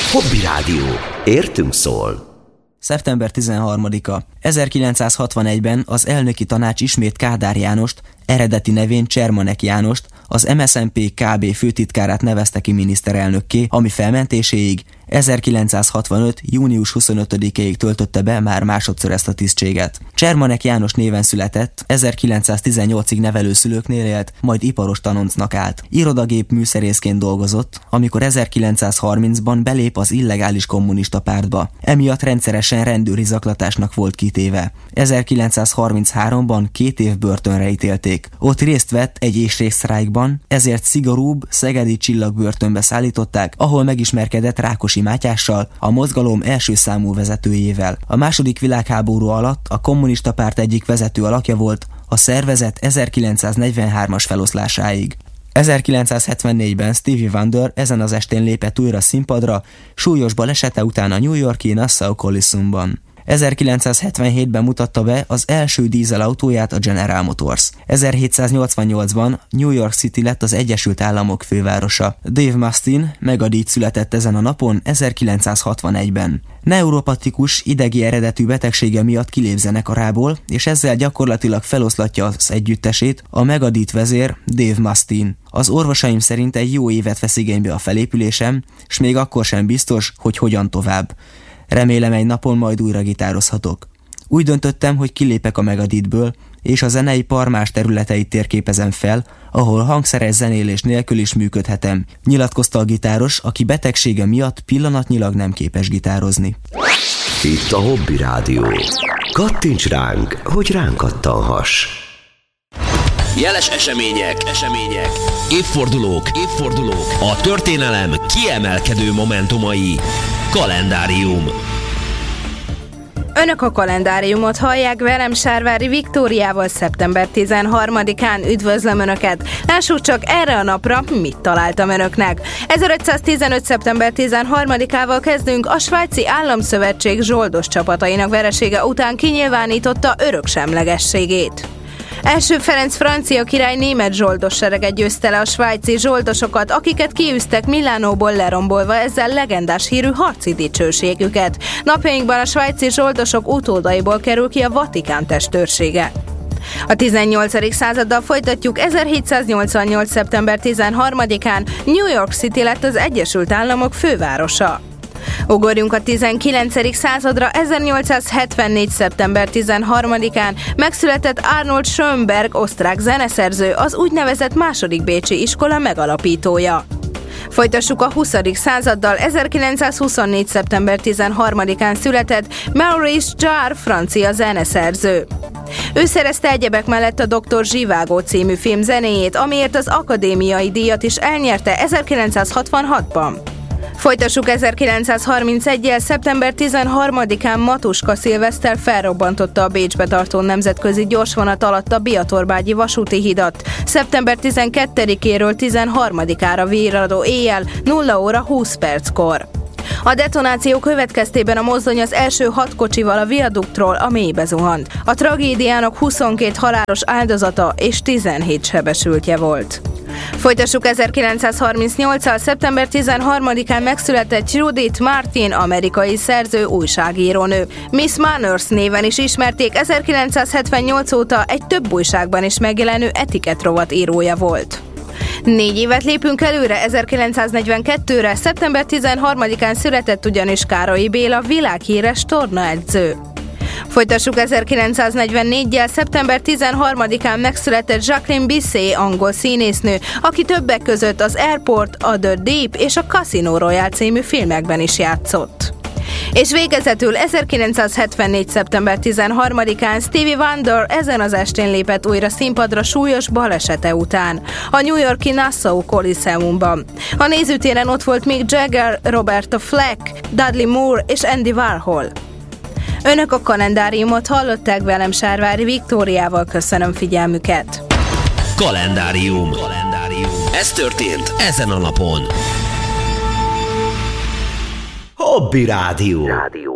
Hobby Rádió. Értünk szól. Szeptember 13-a. 1961-ben az elnöki tanács ismét Kádár Jánost, eredeti nevén Csermanek Jánost, az MSZNP Kb. Főtitkárát nevezte ki miniszterelnökké, ami felmentéséig 1965. június 25-ig töltötte be már másodszor ezt a tisztséget. Csermanek János néven született, 1918-ig nevelőszülőknél élt, majd iparos tanoncnak állt. Irodagép műszerészként dolgozott, amikor 1930-ban belép az illegális kommunista pártba. Emiatt rendszeresen rendőri zaklatásnak volt kitéve. 1933-ban 2 év börtönre ítélték. Ott részt vett egy éhségsztrájkban, ezért szigorúbb szegedi csillagbörtönbe szállították, ahol megismerkedett Rákosi Mátyással, a mozgalom első számú vezetőjével. A második világháború alatt a kommunista párt egyik vezető alakja volt, a szervezet 1943-as feloszlásáig. 1974-ben Stevie Wonder ezen az estén lépett újra színpadra, súlyos balesete után a New York-i Nassau Coliseumban. 1977-ben mutatta be az első dízelautóját a General Motors. 1788-ban New York City lett az Egyesült Államok fővárosa. Dave Mustaine megadíj született ezen a napon 1961-ben. Neuropatikus, idegi eredetű betegsége miatt kilép zenekarából, és ezzel gyakorlatilag feloszlatja az együttesét a megadíjt vezér Dave Mustaine. Az orvosaim szerint egy jó évet vesz igénybe a felépülésem, s még akkor sem biztos, hogy hogyan tovább. Remélem egy napon majd újra gitározhatok. Úgy döntöttem, hogy kilépek a Megadithből, és a zeneipar más területeit térképezem fel, ahol hangszeres zenélés nélkül is működhetem, nyilatkozta a gitáros, aki betegsége miatt pillanatnyilag nem képes gitározni. Itt a Hobby Rádió. Kattints ránk, hogy ránk kattanhass. Jeles események. Évfordulók. A történelem kiemelkedő momentumai. Kalendárium. Önök a kalendáriumot hallják, velem Sárvári Viktóriával szeptember 13-án. Üdvözlöm Önöket! Lássuk csak erre a napra, mit találtam Önöknek. 1515. szeptember 13-ával kezdünk. A Svájci Államszövetség zsoldos csapatainak veresége után kinyilvánította öröksemlegességét. Első Ferenc francia király német zsoldos sereget győzte le a svájci zsoldosokat, akiket kiűztek Milánóból, lerombolva ezzel legendás hírű harci dicsőségüket. Napjainkban a svájci zsoldosok utódaiból kerül ki a Vatikán testőrsége. A 18. századdal folytatjuk. 1788. szeptember 13-án New York City lett az Egyesült Államok fővárosa. Ugorjunk a 19. századra. 1874. szeptember 13-án megszületett Arnold Schönberg, osztrák zeneszerző, az úgynevezett második bécsi iskola megalapítója. Folytassuk a 20. századdal. 1924. szeptember 13-án született Maurice Jarre, francia zeneszerző. Ő szerezte egyebek mellett a Dr. Zsivágó című film zenéjét, amiért az akadémiai díjat is elnyerte 1966-ban. Folytassuk 1931-jel. Szeptember 13-án Matuska Szilveszter felrobbantotta a Bécsbe tartó nemzetközi gyorsvonat alatt a Biatorbágyi vasúti hidat. Szeptember 12-éről 13-ára virradó éjjel 0 óra 20 perckor. A detonáció következtében a mozdony az első 6 kocsival a viaduktról a mélybe zuhant. A tragédiának 22 halálos áldozata és 17 sebesültje volt. Folytassuk 1938-al. Szeptember 13-án megszületett Judith Martin, amerikai szerző, újságírónő. Miss Manners néven is ismerték, 1978 óta egy több újságban is megjelenő etiketrovat írója volt. 4 évet lépünk előre. 1942-re. Szeptember 13-án született ugyanis Károlyi Béla, világhíres tornaedző. Folytassuk 1944-jel. Szeptember 13-án megszületett Jacqueline Bisset, angol színésznő, aki többek között az Airport, A The Deep és a Casino Royale című filmekben is játszott. És végezetül 1974. szeptember 13-án Stevie Wonder ezen az estén lépett újra színpadra súlyos balesete után, a New York-i Nassau Coliseumban. A nézőtéren ott volt Mick Jagger, Roberta Flack, Dudley Moore és Andy Warhol. Önök a kalendáriumot hallották, velem Sárvári Viktóriával. Köszönöm figyelmüket. Kalendárium. Ez történt ezen a napon. Hobby Rádió.